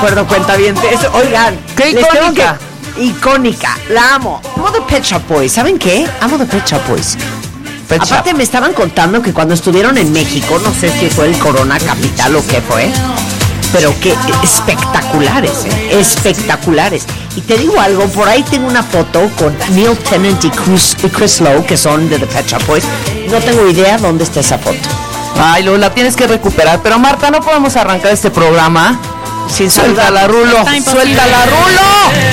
acuerdo, cuentavientes. Oigan, qué icónica. Icónica, la amo. Amo The Pet Shop Boys. ¿Saben qué? Amo The Pet Shop Boys. Aparte me estaban contando que cuando estuvieron en México, no sé si fue el Corona Capital o qué fue, pero que espectaculares, espectaculares. Y te digo algo, por ahí tengo una foto con Neil Tennant y Chris Lowe, que son de The Pet Shop Boys. No tengo idea dónde está esa foto. Ay, Lu, la tienes que recuperar. Pero Marta, no podemos arrancar este programa sin suéltala, Rulo. Suéltala, Rulo.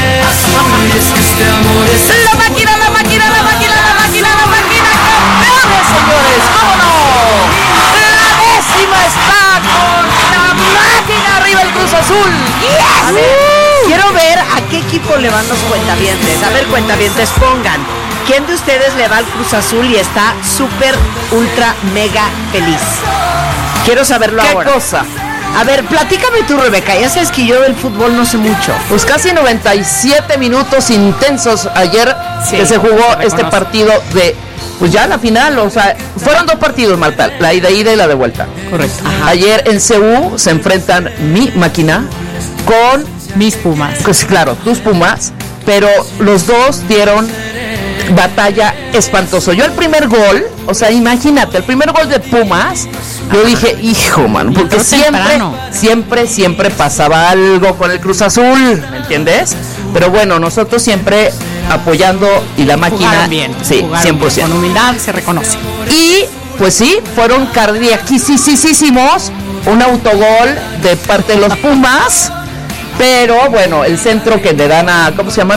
La máquina, la máquina, la máquina, la máquina, la máquina. ¡Campeones, señores! ¿Cómo no? La décima está con la máquina arriba el Cruz Azul. ¡Yes! A ver, quiero ver a qué equipo le van los cuentavientes. A ver, cuentavientes, pongan. ¿Quién de ustedes le va al Cruz Azul y está súper, ultra, mega feliz? Quiero saberlo ahora. ¿Qué cosa? A ver, platícame tú, Rebeca. Ya sabes que yo del fútbol no sé mucho. Pues casi 97 minutos intensos ayer que se jugó este partido de... Pues ya la final, o sea, fueron dos partidos, Marta, la ida y la de vuelta. Correcto. Ajá. Ayer en CU se enfrentan mi máquina con... mis Pumas. Pues claro, tus Pumas, pero los dos dieron batalla espantoso. Yo el primer gol, o sea, imagínate, el primer gol de Pumas, yo dije, hijo, mano, porque siempre pasaba algo con el Cruz Azul, ¿me entiendes? Pero bueno, nosotros siempre apoyando y la máquina, jugaron bien, sí, 100%. Con humildad se reconoce. Y pues sí, fueron cardiaquísimos, un autogol de parte de los Pumas. Pero bueno, el centro que le dan a, ¿cómo se llama?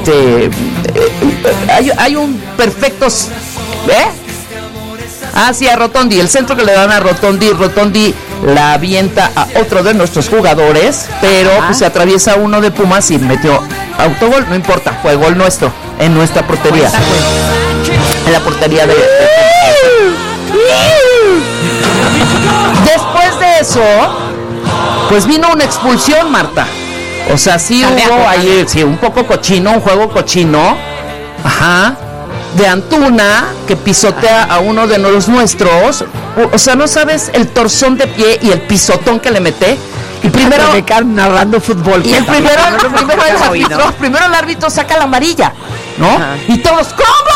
Hay un perfecto, sí, a Rotondi, el centro que le dan a Rotondi la avienta a otro de nuestros jugadores, pero pues se atraviesa uno de Pumas y metió autogol, no importa, fue gol nuestro, en nuestra portería, en la portería de Después de eso, pues vino una expulsión, Marta. O sea, sí hubo ahí, sí, un poco cochino, un juego cochino, de Antuna, que pisotea a uno de los nuestros. O sea, no sabes el torzón de pie y el pisotón que le mete. Y primero narrando fútbol. Y primero el árbitro saca la amarilla, ¿no? Ajá. Y todos,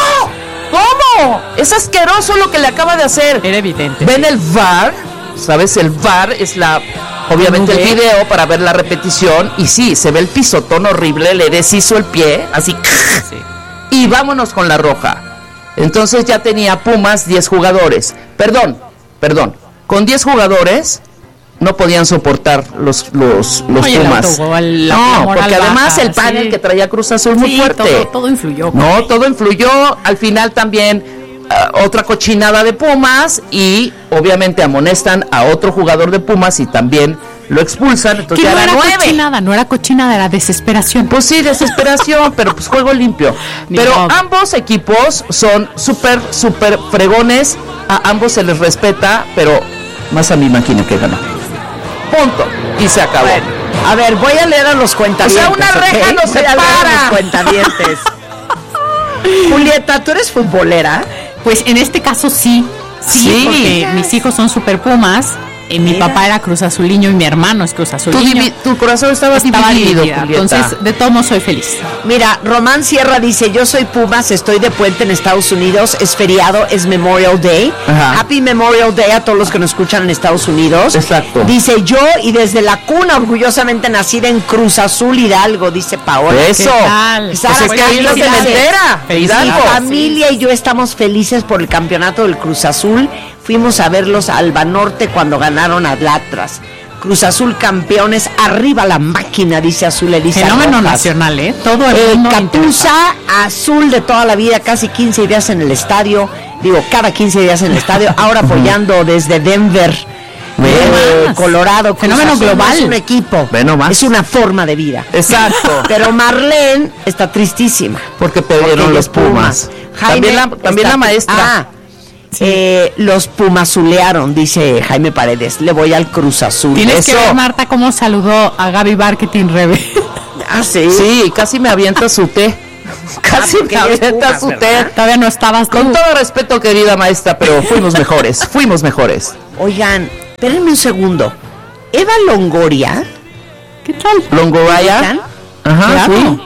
¿cómo? Es asqueroso lo que le acaba de hacer. Era evidente. Ven el VAR, ¿sabes? El VAR es obviamente el video para ver la repetición, y sí, se ve el pisotón horrible, le deshizo el pie, así, sí. Y vámonos con la roja. Entonces ya tenía Pumas 10 jugadores. Perdón, con 10 jugadores no podían soportar los Pumas. No, porque además el panel que traía Cruz Azul muy fuerte. Todo influyó. No, todo influyó. Al final también otra cochinada de Pumas, y obviamente amonestan a otro jugador de Pumas y también lo expulsan. Entonces ya era 9. No era cochinada, era desesperación. Pues sí, desesperación, pero pues juego limpio. Pero ambos equipos son súper fregones, a ambos se les respeta, pero más a mi máquina que ganó. Punto. Y se acabó. Bueno, a ver, voy a leer a los cuentavientes. O sea, una reja no se para. Los cuentavientes. Julieta, ¿tú eres futbolera? Pues en este caso sí, porque mis hijos son super Pumas. Mi papá era Cruz Azuliño y mi hermano es Cruz Azuliño. Tu corazón estaba dividido, entonces de todos modos soy feliz. Mira, Román Sierra dice, yo soy Pumas, estoy de puente en Estados Unidos, es feriado, es Memorial Day. Ajá. Happy Memorial Day a todos los que nos escuchan en Estados Unidos. Exacto. Dice, yo y desde la cuna orgullosamente nacida en Cruz Azul Hidalgo, dice Paola. Eso. Pues es que ahí no se le entera. Mi familia y yo estamos felices por el campeonato del Cruz Azul. Fuimos a verlos a Alba Norte cuando ganaron a Atlas. Cruz Azul campeones, arriba la máquina, dice Azul Elisa. Fenómeno nacional, todo el mundo. Capuza azul de toda la vida, casi 15 días en el estadio. Cada 15 días en el estadio. Ahora apoyando desde Denver, Colorado. Fenómeno global. Es un equipo, es una forma de vida. Exacto. Pero Marlene está tristísima porque perdieron los Pumas. Jaime también la maestra. Los pumazulearon, dice Jaime Paredes. Le voy al Cruz Azul. Tienes que ver, Marta, cómo saludó a Gaby Marketing Rebe. Sí, casi me avienta su té. Todavía no estabas tú. Con todo respeto, querida maestra, pero fuimos mejores. Oigan, espérenme un segundo. Eva Longoria, ¿Qué tal? Longoria. Ajá, Claro. sí.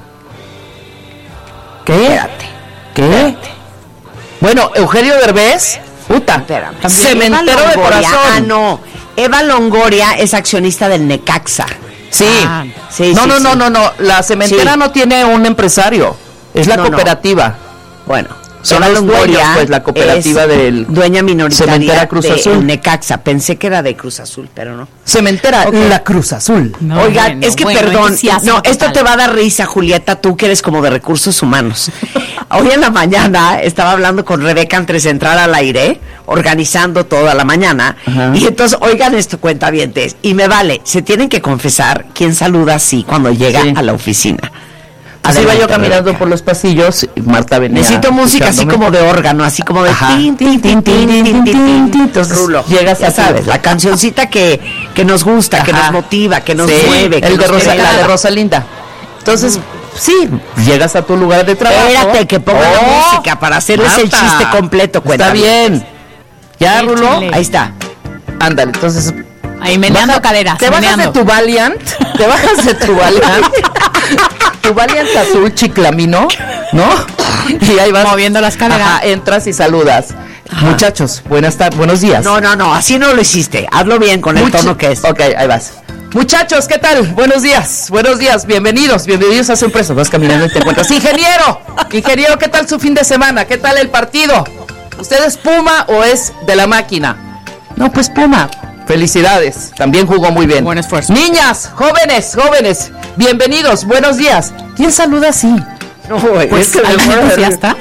¿Qué? Espérate. Bueno, Eugenio Derbez, puta, Espérame. cementero Eva de Longoria. corazón. Ah, no. Eva Longoria es accionista del Necaxa. Sí. Ah, sí, no, sí, no, sí. no, no, no. La cementera Sí. no tiene un empresario. Es la No, no. cooperativa. Bueno, Son Eva los dueños, pues, la cooperativa es del dueña minoritaria Cementera Cruz de Azul. Necaxa. Pensé que era de Cruz Azul, pero no. Cementera, Ok. la Cruz Azul. no, Oigan, bueno, es que bueno, perdón, entusiasmo no, esto total. te va a dar risa, Julieta, tú que eres como de recursos humanos. Hoy en la mañana estaba hablando con Rebeca antes de entrar al aire, organizando toda la mañana, Ajá. y entonces, oigan esto, cuentavientes, y me vale, se tienen que confesar quién saluda así cuando llega Sí. a la oficina. Así iba yo Adelante, caminando Rebeca. por los pasillos y Marta venía. Necesito música así escuchándome. como de órgano, así como de Ajá. tin, tin, tin, tin, tin, tin, tin, tin. Entonces, Rulo, llegas ya a sabes, la cancioncita que nos gusta, que Ajá. nos motiva, que nos Sí, mueve, que el de nos la de regala. Rosalinda. Entonces, sí, llegas a tu lugar de trabajo. Espérate, que ponga la música para hacerles el Marta, chiste completo, Está cuéntame. bien. ¿Ya, Échale. Rulo? Ahí está. Ándale, entonces Ahí meneando baja- caderas. Te bajas meneando. de tu Valiant, te bajas de tu Valiant, tu Valiant azul chiclamino, ¿no? Y ahí vas Moviendo las caderas. Ajá, entras y saludas. Muchachos, buenos días. No, así no lo hiciste. Hazlo bien con el tono que es. Ok, ahí vas. Muchachos, ¿qué tal? Buenos días, bienvenidos a su empresa. Vas caminando y te encuentras. Ingeniero, ¿qué tal su fin de semana? ¿Qué tal el partido? ¿Usted es Puma o es de la máquina? No, pues Puma. Felicidades, también jugó muy bien. Buen esfuerzo. Niñas, jóvenes, bienvenidos, buenos días. ¿Quién saluda así? No, güey, Pues es que me algún muero de entusiasta.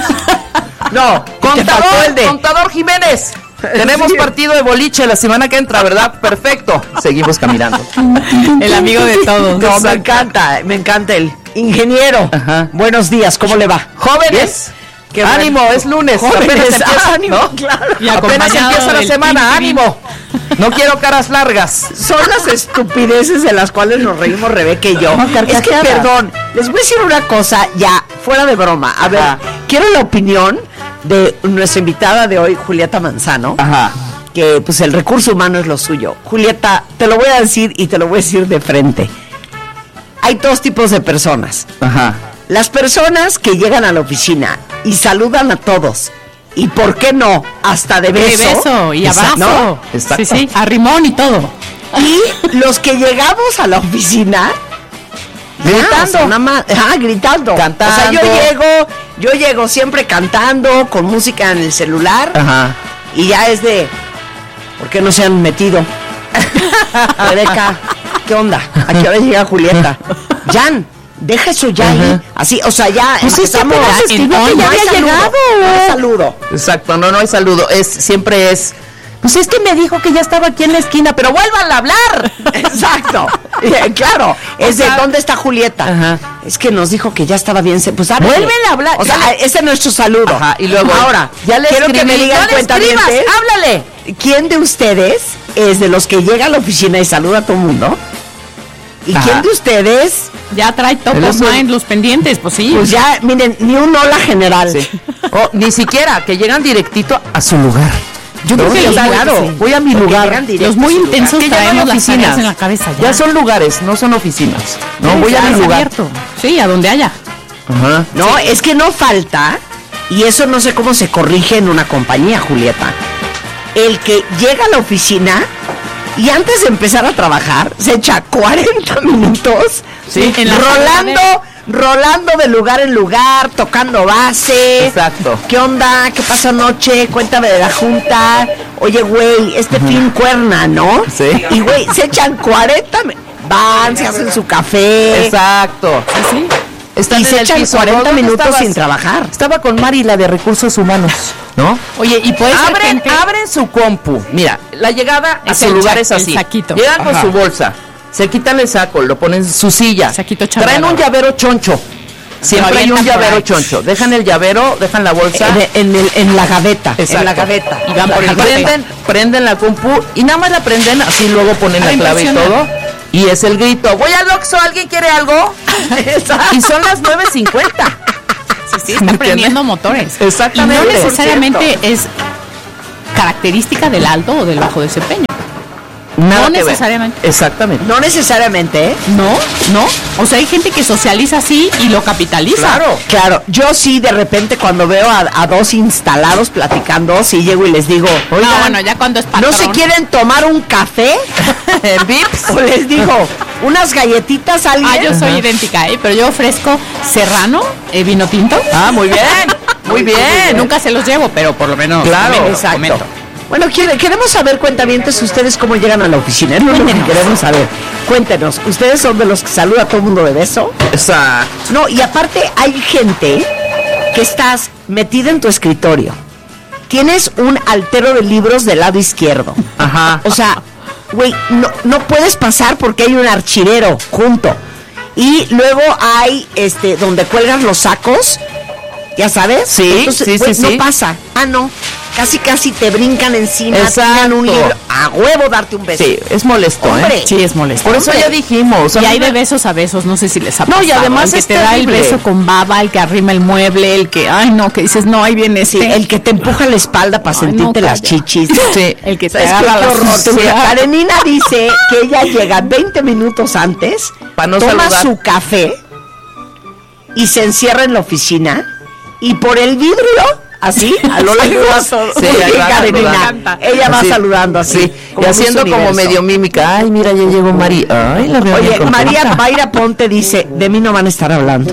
No, te faltó el de. Contador Jiménez. Tenemos Sí. partido de boliche la semana que entra, ¿verdad? Perfecto. Seguimos caminando. El amigo de todos. No, me encanta el ingeniero. Ajá. Buenos días, ¿cómo le va? Jóvenes, Qué ánimo, bueno. es lunes. Jóvenes, apenas empieza, ánimo, ¿no? claro. Y Apenas acompañado empieza la del semana, pin, pin. ánimo. No quiero caras largas. Son las estupideces de las cuales nos reímos Rebeca y yo. No, Es que, carcajadas. perdón, les voy a decir una cosa ya, fuera de broma. A ver, Ajá. quiero la opinión de nuestra invitada de hoy, Julieta Manzano. Ajá. Que pues el recurso humano es lo suyo. Julieta, te lo voy a decir y te lo voy a decir de frente. Hay dos tipos de personas. Ajá. Las personas que llegan a la oficina y saludan a todos. Y por qué no, hasta de De beso. beso y abrazo. ¿no? Exacto. Sí, sí, a rimón y todo. Y los que llegamos a la oficina Gritando. gritando. Cantando. O sea, yo llego siempre cantando, con música en el celular. Ajá. Y ya es de, ¿por qué no se han metido? Rebeca, ¿qué onda? ¿A qué hora llega Julieta? Jan, deja eso ya ahí. Ajá. Así, o sea, ya Pues es que empezamos. apenas en escribió que hoy ya no hay había saludo, llegado. no hay saludo. Exacto, no hay saludo. Siempre es. Pues es que me dijo que ya estaba aquí en la esquina, pero vuelvan a hablar. Exacto. Claro. Es sea, de, ¿dónde está Julieta? Ajá. Es que nos dijo que ya estaba bien. Pues háblale. Vuelven a hablar. O sea, Ya le- ese es nuestro saludo. Ajá, y luego. Ahora, ya le quiero escribí, que me digan, no le cuentavientes, escribas, háblale. ¿quién de ustedes es de los que llega a la oficina y saluda a todo el mundo? ¿Y Ajá. quién de ustedes, Ya trae top Él of es un- mind los pendientes, pues sí. pues ya, miren, ni un hola general? Sí. O ni siquiera, que llegan directito a su lugar. Yo creo que O sea, claro. voy a mi Porque lugar. llegan directo Los muy a su lugar. intensos Que ya no hay traemos las oficinas. tareas en la cabeza. Ya son lugares, no son oficinas. No, voy a Ya mi es lugar. abierto. Sí, a donde haya. Ajá. No, es que no falta, y eso no sé cómo se corrige en una compañía, Julieta. El que llega a la oficina y antes de empezar a trabajar se echa 40 minutos Sí, en la rolando de lugar en lugar, tocando base. Exacto. ¿Qué onda? ¿Qué pasó anoche? Cuéntame de la junta. Oye, güey, este fin cuerna, ¿no? Sí. Y, güey, se echan 40 van, se hacen su café. Exacto. Sí. Están Y en se el echan piso. 40 ¿Dónde minutos estabas? sin trabajar. Estaba con Mari, la de recursos humanos, ¿no? Oye, y puede ser gente... Abren su compu. Mira, la llegada a Es su el lugar sac- es así. el saquito. Llegan con Ajá. su bolsa, se quitan el saco, lo ponen en su silla. Saquito Traen chambeador. un llavero choncho. Siempre hay un avientan por llavero ahí. choncho. Dejan el llavero, dejan la bolsa. En la gaveta. Exacto. En la gaveta. Y van por el prenden la compu y nada más la prenden, así luego ponen la clave y todo. Y es el grito, voy al Oxxo, ¿alguien quiere algo? Y son las 9:50. Sí, está prendiendo motores. Exactamente. Y no necesariamente es característica del alto o del bajo desempeño. Nada no que ver. necesariamente. Exactamente. No necesariamente, ¿eh? No. O sea, hay gente que socializa así y lo capitaliza. Claro. Yo sí, de repente, cuando veo a dos instalados platicando, sí llego y les digo, oigan, No, bueno, ya cuando es patrón. ¿no se quieren tomar un café? ¿En Vips? O les digo, unas galletitas a alguien. Yo soy idéntica, pero yo ofrezco serrano, vino tinto. Ah, muy bien. Muy bien. Nunca se los llevo, pero por lo menos. Claro, exacto. Bueno, queremos saber, cuentavientes, ustedes cómo llegan a la oficina. Es lo que queremos saber. Cuéntenos, ¿ustedes son de los que saluda a todo el mundo de beso? Exacto. No, y aparte hay gente que estás metida en tu escritorio. Tienes un altero de libros del lado izquierdo. Ajá. O sea, güey, no puedes pasar porque hay un archivero junto. Y luego hay donde cuelgas los sacos, ya sabes. Sí, entonces, sí. no pasa. Ah, no. Casi te brincan encima, tiran un libro. A huevo darte un beso. Sí, es molesto, Hombre. Sí, es molesto. Por eso ya dijimos. Y hay de besos a besos, no sé si les ha pasado. No, y además el que es te da el terrible. beso con baba, el que arrima el mueble, el que, ay no, que dices, no, ahí viene Sí, el que te empuja la espalda para Ay, sentirte no, las calla. chichis. Sí. el que te ¿Sabes agarra qué la horror? cintura. Karenina dice que ella llega 20 minutos antes, Pa' no toma saludar. su café y se encierra en la oficina y por el vidrio, así, a lo largo Sí, sí, ahí va Karenina, saludando. ella va Así. saludando así. Sí, y como haciendo Miss como Universo. medio mímica. Ay, mira, ya llegó María. Ay, la veo bien Oye, contenta. María Mayra Ponte dice, de mí no van a estar hablando.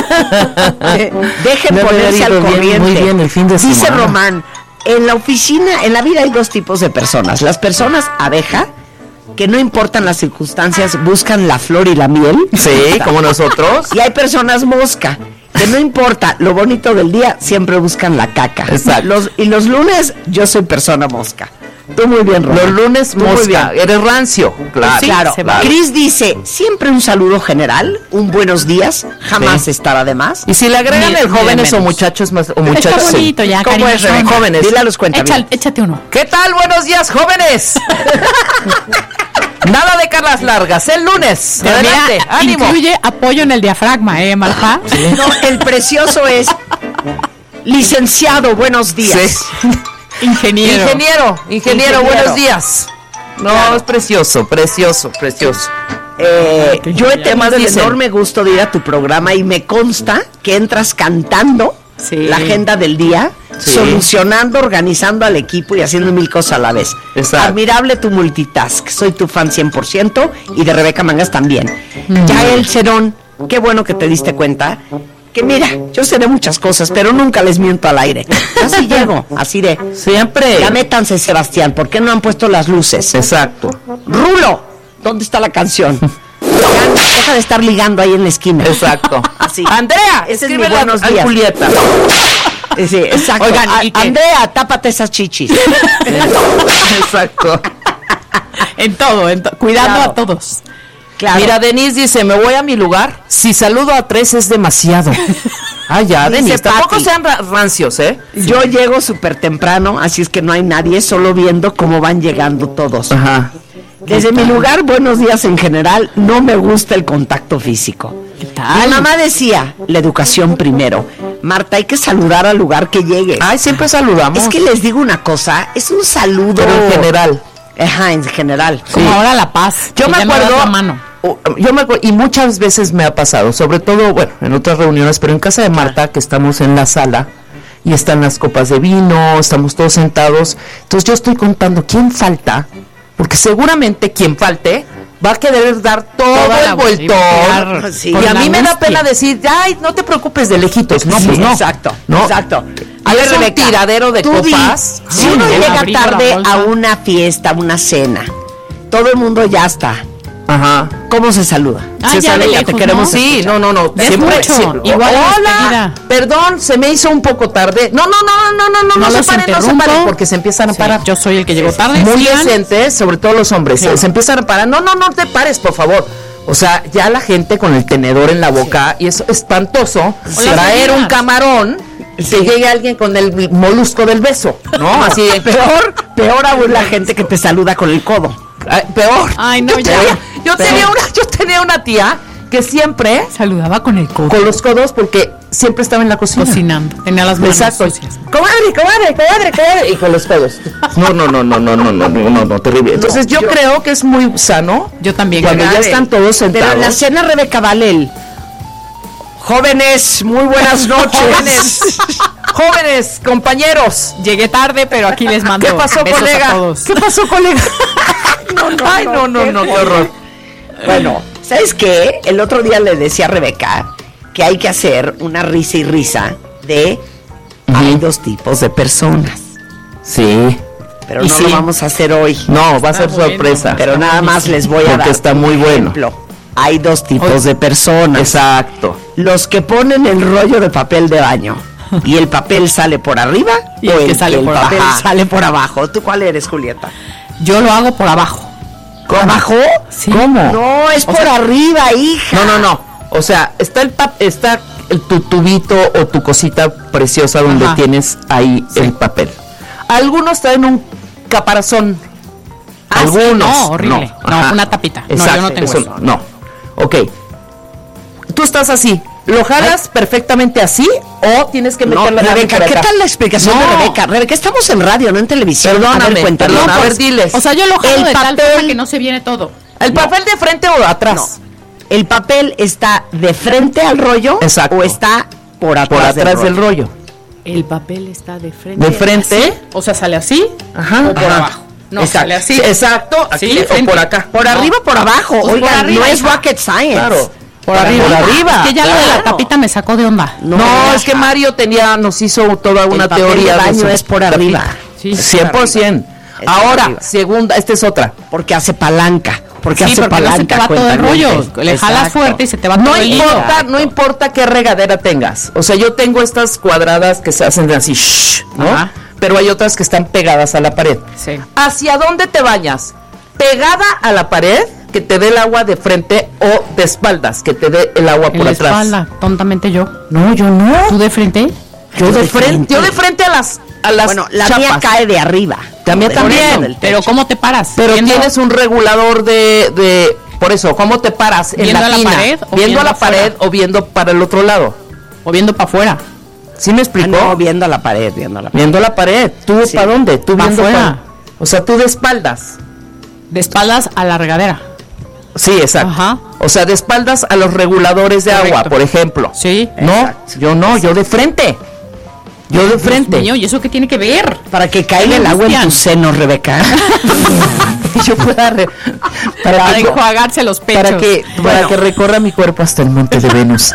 Dejen Me ponerse había al ido bien, corriente. muy bien el fin de Dice semana. Román, en la oficina, en la vida hay dos tipos de personas. Las personas abeja, que no importan las circunstancias, buscan la flor y la miel. Sí, como nosotros. Y hay personas mosca, que no importa lo bonito del día, siempre buscan la caca. Exacto. Y los lunes, yo soy persona mosca. Tú muy bien, Román. Los lunes Tú muy mosca. bien. Eres rancio. Claro. Sí, claro. se vale. Cris dice, siempre un saludo general, un buenos días, jamás Sí. estará de más. Y si le agregan Ni- el ni de jóvenes o menos. muchachos más o Está muchachos. sí. bonito ya, ¿Cómo es, Rebe? cariñosón. Jóvenes. Dile a los cuentavientes. Échate uno. ¿Qué tal? Buenos días, jóvenes. Nada de caras largas. El lunes. Pero Adelante. mira, Ánimo. incluye apoyo en el diafragma, Marta. No, el precioso es, licenciado, buenos días. Sí. Ingeniero. Ingeniero, buenos días. No, Claro. es precioso. Yo he tenido el dicen? enorme gusto de ir a tu programa y me consta que entras cantando Sí. la agenda del día, Sí. solucionando, organizando al equipo y haciendo mil cosas a la vez. Exacto. Admirable tu multitask. Soy tu fan 100% y de Rebeca Mangas también. Yael Cerón, qué bueno que te diste cuenta que mira, yo sé de muchas cosas, pero nunca les miento al aire. Así llego, así de... Siempre. Ya métanse, Sebastián, ¿por qué no han puesto las luces? Exacto. Rulo, ¿dónde está la canción? Ya, deja de estar ligando ahí en la esquina. Exacto. Así. Andrea, Ese es mi escríbele buenos a días. Julieta. Sí, exacto. Oigan, ¿y qué? Andrea, tápate esas chichis. Exacto. En todo, cuidando Claro. a todos. Claro. Mira, Denise dice, me voy a mi lugar. Si saludo a 3 es demasiado. Ah, ya, Dice Denise. Tampoco Pati. sean rancios, ¿eh? Yo llego súper temprano, así es que no hay nadie, solo viendo cómo van llegando todos. Ajá. Desde mi lugar, buenos días en general, no me gusta el contacto físico. ¿Qué tal? Mi mamá decía, la educación primero. Marta, hay que saludar al lugar que llegues. Ay, siempre saludamos. Es que les digo una cosa, es un saludo... Pero en general. Ajá, en general. Como ahora La Paz. Yo que me ya no das acuerdo, la mano. yo me acuerdo, y muchas veces me ha pasado, sobre todo, bueno, en otras reuniones, pero en casa de Marta, que estamos en la sala, y están las copas de vino, estamos todos sentados, entonces yo estoy contando quién falta, porque seguramente quien falte va a querer dar todo Toda la el vuelta, vueltón, sí. y con a la mí me da angustia. pena decir, ay, no te preocupes de lejitos, no, Sí, pues no. exacto, No. exacto. A ver, un tiradero de tú di, copas. si Sí, uno el llega abrigo, la tarde bolsa. a una fiesta, a una cena, todo el mundo ya está. Ajá. ¿Cómo se saluda? Ah, Se ya sabe de que lejos, te queremos. ¿no? Sí, no. Ya es mucho. Igual en Hola, despedida. perdón, se me hizo un poco tarde. No No se los paren, interrumpo. porque se empiezan a Sí, parar. yo soy el que llegó tarde. Muy sigan. decentes, sobre todo los hombres, Claro. se empiezan a parar. No te pares, por favor. O sea, ya la gente con el tenedor en la boca, y es espantoso Hola, traer buenas. un camarón y que llegue alguien con el molusco del beso, ¿no? Así, Peor aún la gente que te saluda con el codo. peor. Ay, no, yo ya. tenía una tía que siempre saludaba con el codo. Con los codos, porque siempre estaba en la cocina. Cocinando. Tenía las manos sucias. Comadre. Y con los codos. No, terrible. Entonces yo creo que es muy sano. Yo también. Cuando ya están todos sentados. Pero en la cena, Rebeca, vale jóvenes, muy buenas noches. Jóvenes, compañeros. Llegué tarde, pero aquí les mando. ¿Qué pasó, colega? ¿Qué pasó, colega? No, qué horror. Bueno, ¿sabes qué? El otro día le decía a Rebeca que hay que hacer una risa y risa de hay dos tipos de personas. Sí. Pero no lo vamos a hacer hoy. No, va a ser sorpresa. Pero nada más les voy a dar está muy un ejemplo. Hay dos tipos de personas. Exacto. Los que ponen el rollo de papel de baño y el papel sale por arriba y el que sale por papel abajo. Sale por abajo. ¿Tú cuál eres, Julieta? Yo lo hago por abajo. ¿Por abajo? Sí. ¿Cómo? No, es por arriba, hija. No. O sea, está tu tubito o tu cosita preciosa donde tienes ahí el papel. Algunos traen un caparazón. Algunos. No, horrible. No, una tapita. Exacto. No, yo no tengo eso. No. Ok. Tú estás así. ¿Lo jalas perfectamente así o tienes que meter la Rebeca, por ¿qué acá? tal la explicación de Rebeca? Rebeca, estamos en radio, no en televisión. Perdóname, Cuéntanos. a ver, diles. O sea, yo lo jalo de tal papel- forma que no se viene todo. ¿El papel de frente o de atrás? ¿El papel está de frente al rollo? Exacto. ¿O está por atrás, Por atrás del rollo. El papel está de frente. ¿De frente? ¿Así? O sea, sale así o por abajo. No, exacto. sale así. Sí, exacto, aquí de o frente. por acá. ¿Por arriba o por abajo? Pues Oigan, por arriba, no es hija. rocket science. Claro. Por arriba. Por arriba. Es que ya lo de la Claro. tapita me sacó de onda. No, es que Mario nos hizo toda una papel teoría de baño eso. es por arriba. Sí. 100%. Es por Ahora, arriba. segunda, esta es otra. Porque hace palanca. Porque Sí, hace porque no palanca. se te va todo el rollo. cuentavientes. Le jalas Exacto. fuerte y se te va todo No el importa, hilo. no importa qué regadera tengas. O sea, yo tengo estas cuadradas que se hacen así, ¿no? Ajá. Pero hay otras que están pegadas a la pared. Sí. ¿Hacia dónde te bañas? ¿Pegada a la pared, que te dé el agua de frente, o de espaldas, que te dé el agua En por la atrás? espalda, tontamente yo. No, yo no. ¿Tú de frente? Yo de frente a las Bueno, la chapas. mía cae de arriba. La mía Del también. medio del Pero techo. ¿cómo te paras? Pero ¿Viendo? tienes un regulador de por eso, ¿cómo te paras? En ¿Viendo la a la tina, pared o viendo viendo a la afuera? pared o viendo para el otro lado. O viendo para afuera. ¿Sí me explicó? No, viendo a la pared, viendo a la pared. Viendo la pared. ¿Tú Sí. para dónde? Tú Pa' viendo afuera. O sea, tú de espaldas. De espaldas a la regadera. Sí, exacto. Ajá. O sea, de espaldas a los reguladores de Correcto. agua, por ejemplo. Sí. No, Exacto. yo no, yo de frente. Yo de frente. Niño, ¿y eso qué tiene que ver? Para que caiga el agua en Cristian. tus senos, Rebeca. Yo pueda Para enjuagarse los pechos. para que recorra mi cuerpo hasta el monte de Venus.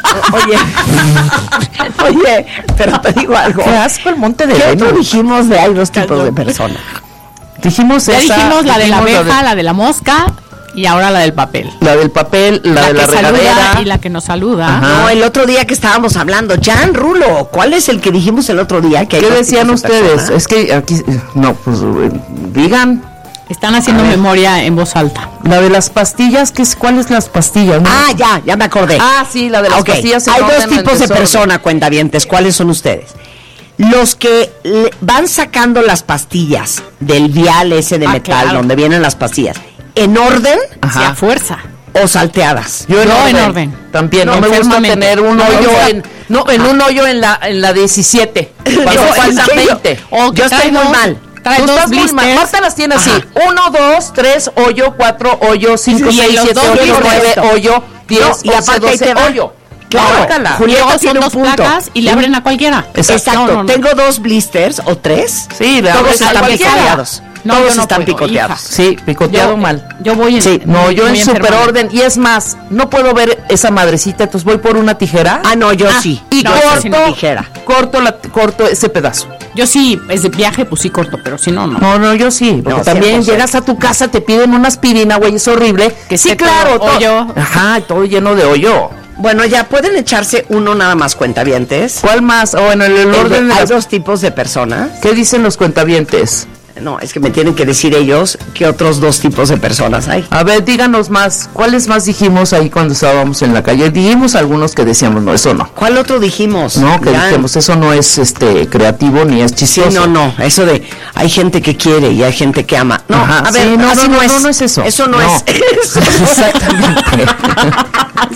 Oye, pero te digo algo. Qué asco el monte de ¿Qué otro Venus. dijimos de hay dos tipos de personas? Dijimos Ya esa, dijimos la de la dijimos abeja, la de la mosca y ahora la del papel. la del papel, la de la que saluda regadera. y la que nos saluda. Ajá. No, el otro día que estábamos hablando, Jan Rulo, ¿cuál es el que dijimos el otro día? Que hay ¿Qué dos decían tipos de ustedes? personas? Es que aquí, no, pues digan. Están haciendo memoria en voz alta. La de las pastillas, ¿cuál es las pastillas? No? Ah, ya me acordé. Sí, la de las Ok, pastillas. en hay orden dos o en tipos de desorden. personas, cuentavientes. ¿Cuáles son ustedes? Los que van sacando las pastillas del vial ese de metal, claro. donde vienen las pastillas, ¿en orden Ajá. Sí, a fuerza. o salteadas? Yo en orden. También, no No, me gusta enfermamente. tener un No me hoyo gusta. en un hoyo en la 17. Cuando No, faltan es que yo- 20. O que Yo estoy trae muy dos- mal. Trae Tú dos estás muy mal. blisters. Marta las tiene así: Ajá. 1, 2, 3, hoyo, 4, hoyo, 5, Sí, 6, los 7, dos 8, blisters. 9, hoyo, 10, No, y 11, aparte ahí 12, te va. hoyo. Claro. Márcala. Y Julieta luego tiene son un dos punto. placas y le abren a cualquiera. Exacto, No, no. tengo 2 blisters o 3. Sí, le todos abres a están cualquiera. picoteados. No, todos yo no están puedo, picoteados. hija. Sí, picoteado Yo- mal. Yo voy en. Sí. No, yo muy en super enferma. orden. Y es más, no puedo ver esa madrecita, entonces voy por una tijera. Ah, no, yo sí. Y no, corto, eso sí no. Tijera. corto ese pedazo. Yo sí, es de viaje, pues sí corto, pero si no, no. No, yo sí, porque No, también 100%. llegas a tu casa, te piden una aspirina, güey, es horrible. Que sí, esté claro, todo hoyo. Ajá, todo lleno de hoyo. Bueno, ya pueden echarse uno nada más, cuentavientes. ¿Cuál más? O en el orden de Hay las- 2 tipos de personas. ¿Qué dicen los cuentavientes? No, es que me tienen que decir ellos qué otros 2 tipos de personas hay. A ver, díganos más. ¿Cuáles más dijimos ahí cuando estábamos en la calle? Dijimos algunos que decíamos, no, eso no. ¿Cuál otro dijimos? No, que Ya. dijimos, eso no es creativo ni es Sí, chistoso. no, eso de hay gente que quiere y hay gente que ama. No, Ajá, a ver, sí, no, así no no es. es eso. Eso no, No. es. Eso no es. Exactamente.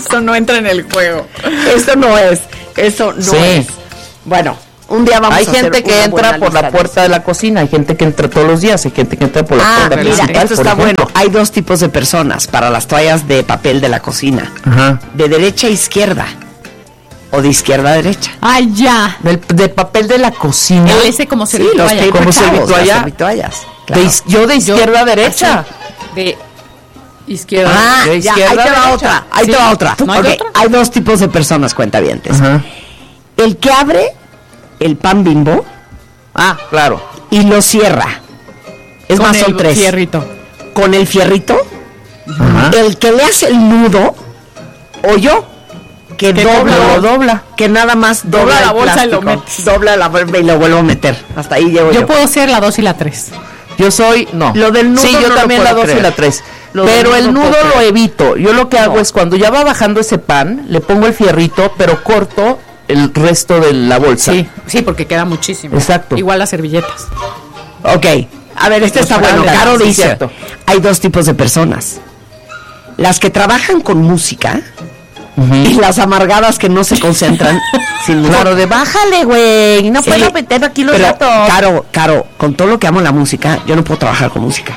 Eso no entra en el juego. Eso no es. Bueno, un día vamos a hacer gente que entra por la puerta de la cocina, hay gente que entra todos los días, hay gente que entra por la puerta mira, principal. esto está bueno. Hay dos tipos de personas para las toallas de papel de la cocina. Ajá. De derecha a izquierda. O de izquierda a derecha. Ay, ya. De papel de la cocina. Ese como Sí, los servitoalla. paper ¿Como towels, servitoalla? las servitoallas. Claro. Yo de izquierda a derecha. De izquierda. Ah, de ya, izquierda ahí te a va derecha. otra. Ahí Sí. te va otra. ¿No hay Ok, otra? hay dos tipos de personas, cuentavientes. Ajá. El que abre el pan Bimbo Ah, claro. y lo cierra. Es Con más, son el tres. fierrito. Con el fierrito, Ajá. el que le hace el nudo, o yo, que dobla, que nada más dobla la el bolsa y lo plástico, metes. dobla la bolsa y lo vuelvo a meter. Hasta ahí llego yo. Yo puedo ser la 2 y la 3. Yo soy, no. Lo del nudo sí, yo no lo también puedo la 2 y creer. la 3. Lo Pero del el nudo nudo puedo lo creer. evito. Yo lo que hago No. es cuando ya va bajando ese pan, le pongo el fierrito, pero corto el resto de la bolsa. Sí, porque queda muchísimo. Exacto. Igual las servilletas. Ok, a ver, este está Pues, bueno. ándale, Caro sí, dice, cierto. hay dos tipos de personas. Las que trabajan con música Ujú. y las amargadas que no se concentran sin música. Claro, de bájale, güey. No Sí, puedo meter aquí los pero, datos. Caro, con todo lo que amo la música, yo no puedo trabajar con música.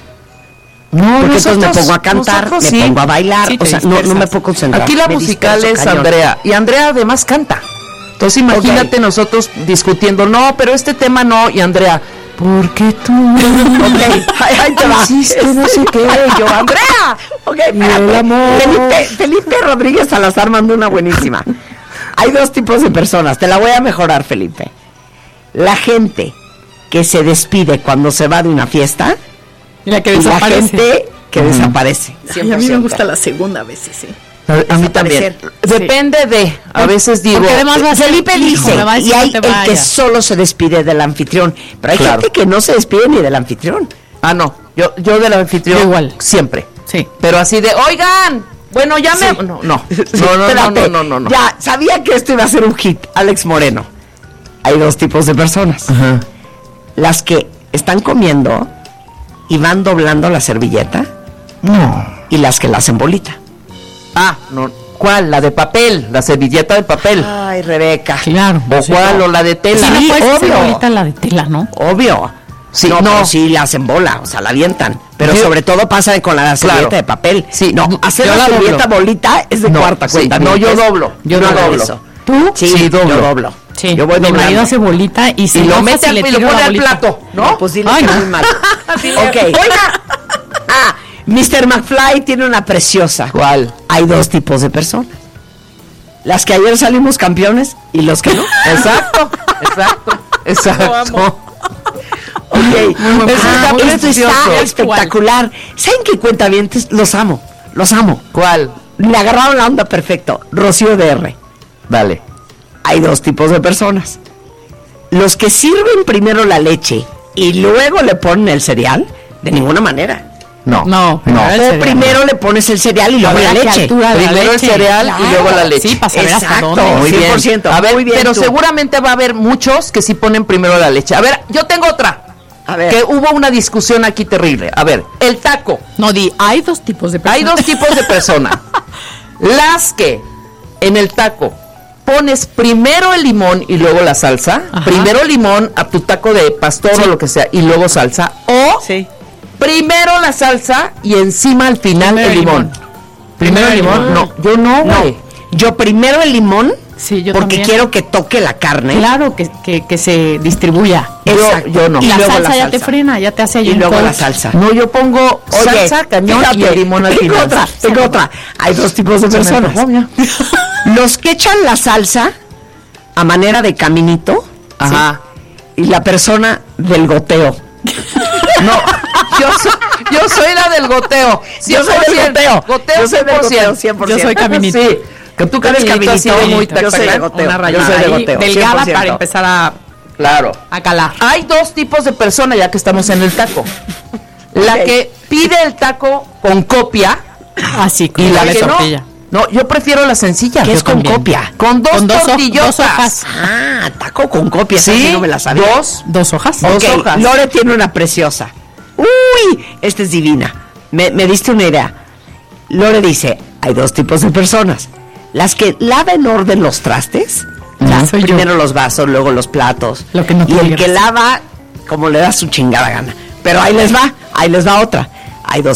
No, Porque entonces me pongo a cantar, nosotros me sí. pongo a bailar, Sí, o te sea, no me dispersas. puedo concentrar. Aquí la me musical disperso es cañón. Andrea. Y Andrea además canta. Entonces imagínate nosotros discutiendo, no, pero este tema no. Y Andrea, porque tú Ok, ahí te va. hiciste no sé qué. Yo, Andrea. Ok, Y el espérate. amor. Felipe Rodríguez Salazar mandó una buenísima. Hay dos tipos de personas, te la voy a mejorar, Felipe. La gente que se despide cuando se va de una fiesta Y la que y la desaparece. gente que desaparece. Ay, a mí me gusta la segunda vez, sí. A mí también. Desaparecer. Depende de, a veces digo, Porque además va a ser, Felipe hijo, dice, me va a decir y hay que el te que vayas. solo se despide del anfitrión, pero hay Claro. gente que no se despide ni del anfitrión. no, yo del anfitrión Yo igual. siempre. Sí. Pero así de, oigan, bueno, ya me... Sí. No. Espérate, No. Ya, sabía que esto iba a ser un hit, Alex Moreno. Hay dos tipos de personas. Ajá. Las que están comiendo y van doblando la servilleta No. y las que la hacen bolita. No. ¿Cuál? La de papel, la servilleta de papel. Ay, Rebeca. Claro. ¿O cuál? ¿O la de tela? Sí, no Sí, puedes hacer obvio. bolita la de tela, ¿no? Obvio. Sí, no, no. pero sí la hacen bola, o sea, la avientan. Pero Yo- sobre todo pasa con la servilleta Claro. de papel. Sí, no, yo hacer la la servilleta doblo. bolita es de No, cuarta sí, cuenta. no, yo ¿ves? doblo. Yo Yo no hago doblo. eso. ¿Tú? Sí, doblo. Yo doblo. Sí. Yo voy Mi marido doblando. hace bolita y se Y lo enoja mete si al le y lo tiro la pone al bolita. plato, No, ¿no? pues sí le Ay, queda no. muy mal. Así le- Ok. Oiga. Mr. McFly tiene una preciosa. ¿Cuál? Hay dos tipos de personas. Las que ayer salimos campeones y los que no. Exacto. Ok. Eso está Esto precioso. está espectacular. ¿Saben qué cuentavientes? Los amo. ¿Cuál? Le agarraron la onda perfecto. Rocío DR. Dale. Hay dos tipos de personas. Los que sirven primero la leche y luego le ponen el cereal, de ninguna manera. No. O primero le pones el cereal y luego la leche. Primero el cereal y luego la leche. Sí, para saber hasta Exacto. dónde. Muy bien. 100%. A ver, Muy bien pero tú. seguramente va a haber muchos que sí ponen primero la leche. A ver, yo tengo otra. A ver. Que hubo una discusión aquí terrible. A ver, el taco. No, hay dos tipos de Hay personas. dos tipos de personas. Las que en el taco pones primero el limón y luego la salsa. Ajá. Primero limón a tu taco de pastor o lo que sea y luego salsa. O Sí. primero la salsa y encima al final Primero el limón. Primero el limón. No, yo no, güey. No. Yo primero el limón Sí, yo porque también. quiero que toque la carne. Claro, que se distribuya. Exacto. Yo no. Y la luego salsa ya te frena, ya te hace ahí Y un luego la coach. salsa. No, yo pongo salsa, cañón y el limón al tengo final. tengo otra. Hay dos tipos de Se me personas. antojó, mira. Los que echan la salsa a manera de caminito. Ajá. ¿sí? Y la persona del goteo. No, yo soy la del goteo. Yo soy del goteo. Goteo Yo soy del 100%. goteo, 100%. Yo soy caminito. Sí. Que tú eres caminito así de muy yo soy de tac, goteo. Una Yo rayada soy de ahí, goteo. delgada 100%. para empezar a Claro. calar. Hay dos tipos de personas ya que estamos en el taco. La Ok. que pide el taco con copia Así, y la que tortilla. no, yo prefiero la sencilla. ¿Qué es Yo con también. copia? Con dos Con dos tortillotas. hojas. Ah, taco con copia. esa sí Sí, no me la sabía. ¿Dos hojas? Dos Ok, hojas. Lore tiene una preciosa. Uy, esta es divina. Me diste una idea. Lore dice, hay dos tipos de personas. Las que lava en orden los trastes, primero los vasos, luego los platos. Lo que no y el que lava como le da su chingada gana. Pero ahí les va otra. Hay dos